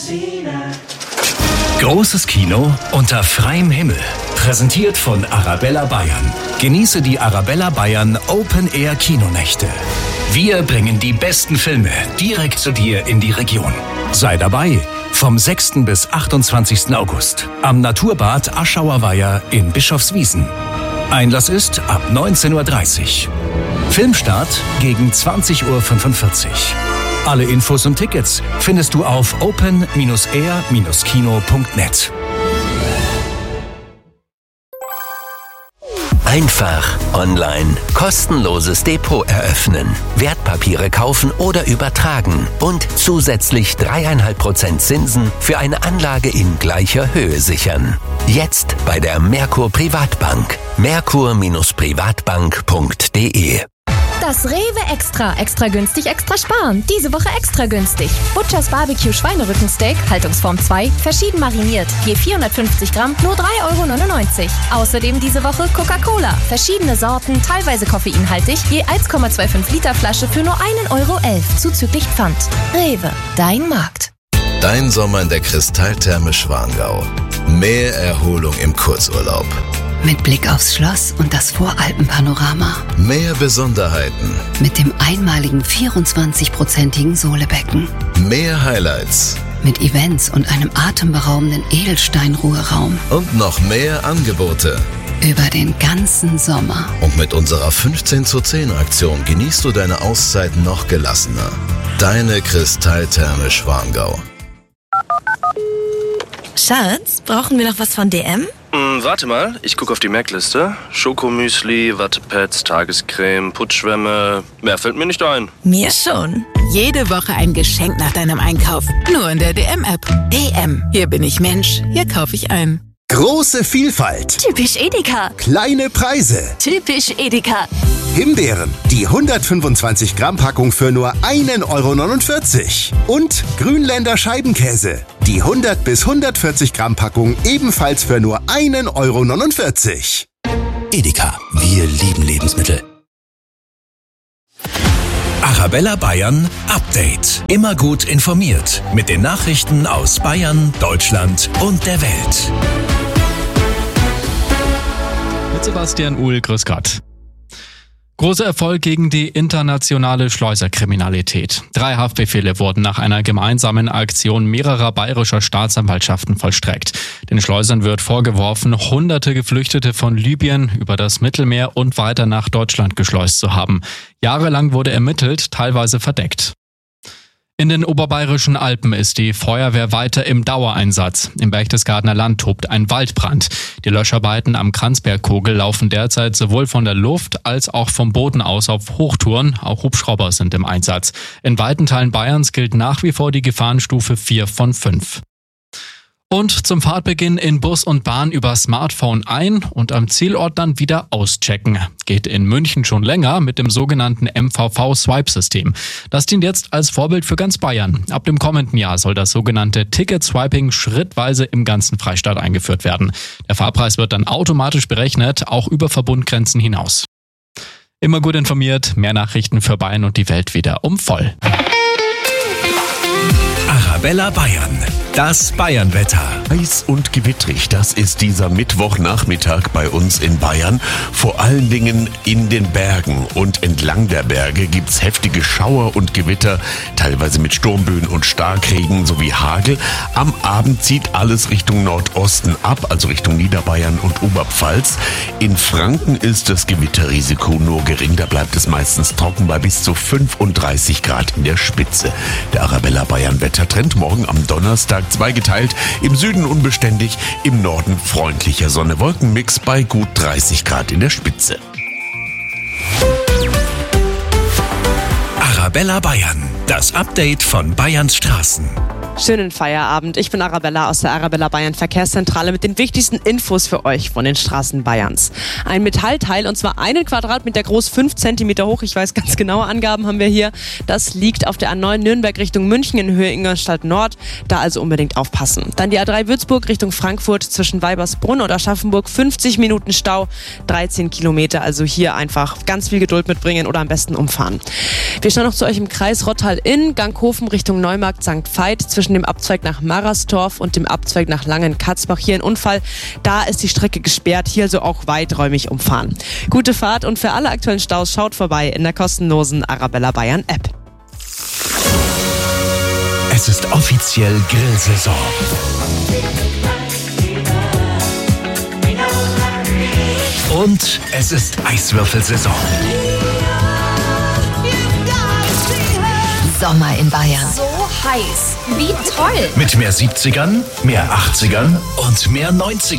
Großes Kino unter freiem Himmel. Präsentiert von Arabella Bayern. Genieße die Arabella Bayern Open Air Kinonächte. Wir bringen die besten Filme direkt zu dir in die Region. Sei dabei vom 6. bis 28. August am Naturbad Aschauer Weiher in Bischofswiesen. Einlass ist ab 19:30 Uhr. Filmstart gegen 20:45 Uhr. Alle Infos und Tickets findest du auf open-air-kino.net. Einfach online kostenloses Depot eröffnen, Wertpapiere kaufen oder übertragen und zusätzlich 3,5% Zinsen für eine Anlage in gleicher Höhe sichern. Jetzt bei der Merkur Privatbank. Merkur-privatbank.de. Das Rewe extra günstig, extra sparen. Diese Woche extra günstig. Butchers Barbecue Schweinerückensteak, Haltungsform 2, verschieden mariniert. Je 450 Gramm, nur 3,99 €. Außerdem diese Woche Coca-Cola. Verschiedene Sorten, teilweise koffeinhaltig, je 1,25 Liter Flasche für nur 1,11 € zuzüglich Pfand. Rewe, dein Markt. Dein Sommer in der Kristalltherme Schwangau. Mehr Erholung im Kurzurlaub. Mit Blick aufs Schloss und das Voralpenpanorama. Mehr Besonderheiten. Mit dem einmaligen 24-prozentigen Solebecken. Mehr Highlights. Mit Events und einem atemberaubenden Edelsteinruheraum. Und noch mehr Angebote. Über den ganzen Sommer. Und mit unserer 15:10 genießt du deine Auszeit noch gelassener. Deine Kristalltherme Schwangau. Schatz, brauchen wir noch was von DM? Warte mal, ich gucke auf die Merkliste. Schokomüsli, Wattepads, Tagescreme, Putzschwämme. Mehr fällt mir nicht ein. Mir schon. Jede Woche ein Geschenk nach deinem Einkauf. Nur in der DM-App. DM. Hier bin ich Mensch. Hier kaufe ich ein. Große Vielfalt. Typisch Edeka. Kleine Preise. Typisch Edeka. Himbeeren, die 125 Gramm Packung für nur 1,49 €. Und Grünländer Scheibenkäse, die 100 bis 140 Gramm Packung ebenfalls für nur 1,49 €. Edeka, wir lieben Lebensmittel. Arabella Bayern Update. Immer gut informiert mit den Nachrichten aus Bayern, Deutschland und der Welt. Mit Sebastian Uhl, grüß Gott. Großer Erfolg gegen die internationale Schleuserkriminalität. 3 Haftbefehle wurden nach einer gemeinsamen Aktion mehrerer bayerischer Staatsanwaltschaften vollstreckt. Den Schleusern wird vorgeworfen, hunderte Geflüchtete von Libyen über das Mittelmeer und weiter nach Deutschland geschleust zu haben. Jahrelang wurde ermittelt, teilweise verdeckt. In den oberbayerischen Alpen ist die Feuerwehr weiter im Dauereinsatz. Im Berchtesgadener Land tobt ein Waldbrand. Die Löscharbeiten am Kranzbergkogel laufen derzeit sowohl von der Luft als auch vom Boden aus auf Hochtouren. Auch Hubschrauber sind im Einsatz. In weiten Teilen Bayerns gilt nach wie vor die Gefahrenstufe 4 von 5. Und zum Fahrtbeginn in Bus und Bahn über Smartphone ein und am Zielort dann wieder auschecken. Geht in München schon länger mit dem sogenannten MVV-Swipe-System. Das dient jetzt als Vorbild für ganz Bayern. Ab dem kommenden Jahr soll das sogenannte Ticket-Swiping schrittweise im ganzen Freistaat eingeführt werden. Der Fahrpreis wird dann automatisch berechnet, auch über Verbundgrenzen hinaus. Immer gut informiert, mehr Nachrichten für Bayern und die Welt wieder um voll. Arabella Bayern, das Bayernwetter. Heiß und gewittrig, das ist dieser Mittwochnachmittag bei uns in Bayern. Vor allen Dingen in den Bergen und entlang der Berge gibt's heftige Schauer und Gewitter, teilweise mit Sturmböen und Starkregen sowie Hagel. Am Abend zieht alles Richtung Nordosten ab, also Richtung Niederbayern und Oberpfalz. In Franken ist das Gewitterrisiko nur gering, da bleibt es meistens trocken bei bis zu 35 Grad in der Spitze. Der Arabella Bayern Wettertrend morgen am Donnerstag zweigeteilt, im Süden unbeständig, im Norden freundlicher Sonne-Wolken-Mix bei gut 30 Grad in der Spitze. Arabella Bayern, das Update von Bayerns Straßen. Schönen Feierabend. Ich bin Arabella aus der Arabella Bayern Verkehrszentrale mit den wichtigsten Infos für euch von den Straßen Bayerns. Ein Metallteil, und zwar 1 Quadratmeter groß, 5 Zentimeter hoch. Ich weiß, ganz genaue Angaben haben wir hier. Das liegt auf der A9 Nürnberg Richtung München in Höhe Ingolstadt Nord. Da also unbedingt aufpassen. Dann die A3 Würzburg Richtung Frankfurt zwischen Weibersbrunn und Aschaffenburg. 50 Minuten Stau, 13 Kilometer. Also hier einfach ganz viel Geduld mitbringen oder am besten umfahren. Wir schauen noch zu euch im Kreis Rottal-Inn, Ganghofen Richtung Neumarkt St. Veit zwischen zwischen dem Abzweig nach Marastorf und dem Abzweig nach Langenkatzbach. Hier ein Unfall, da ist die Strecke gesperrt, hier also auch weiträumig umfahren. Gute Fahrt und für alle aktuellen Staus schaut vorbei in der kostenlosen Arabella Bayern App. Es ist offiziell Grillsaison. Und es ist Eiswürfelsaison. Sommer in Bayern. So heiß. Wie toll. Mit mehr 70ern, mehr 80ern und mehr 90ern.